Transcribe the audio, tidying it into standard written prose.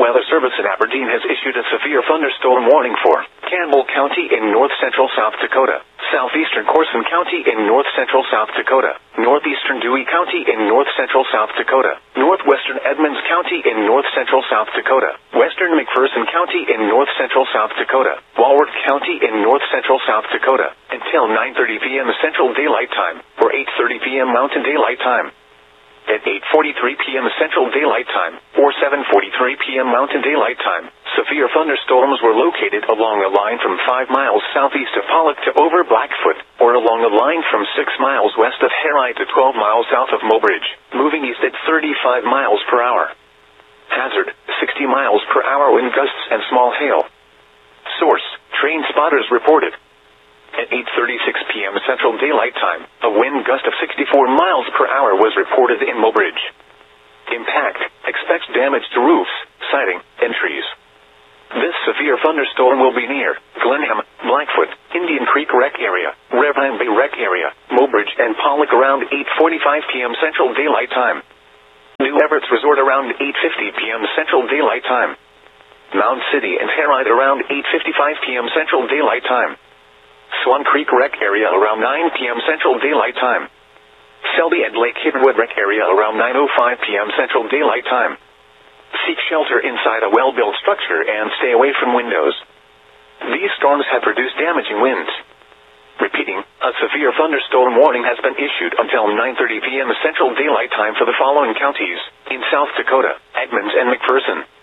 Weather Service in Aberdeen has issued a severe thunderstorm warning for Campbell County in north-central South Dakota, southeastern Corson County in north-central South Dakota, northeastern Dewey County in north-central South Dakota, northwestern Edmonds County in north-central South Dakota, western McPherson County in north-central South Dakota, Walworth County in north-central South Dakota, until 9:30 p.m. Central Daylight Time, or 8:30 p.m. Mountain Daylight Time. At 8:43 p.m. Central Daylight Time, or 7:43 p.m. Mountain Daylight Time, severe thunderstorms were located along a line from 5 miles southeast of Pollock to over Blackfoot, or along a line from 6 miles west of Harry to 12 miles south of Mobridge, moving east at 35 miles per hour. Hazard, 60 miles per hour wind gusts and small hail. Source, train spotters reported. At 8:36 p.m. Central Daylight Time, a wind gust of 64 miles per hour was reported in Mobridge. Impact, expects damage to roofs, siding, and trees. This severe thunderstorm will be near Glenham, Blackfoot, Indian Creek Rec Area, Ravine Bay Rec Area, Mobridge, and Pollock around 8:45 p.m. Central Daylight Time. New Everett's Resort around 8:50 p.m. Central Daylight Time. Mound City and Harride around 8:55 p.m. Central Daylight Time. Swan Creek Rec Area around 9 p.m. Central Daylight Time. Selby and Lake Hiddenwood Rec Area around 9:05 p.m. Central Daylight Time. Seek shelter inside a well-built structure and stay away from windows. These storms have produced damaging winds. Repeating, a severe thunderstorm warning has been issued until 9:30 p.m. Central Daylight Time for the following counties in South Dakota, Edmonds and McPherson.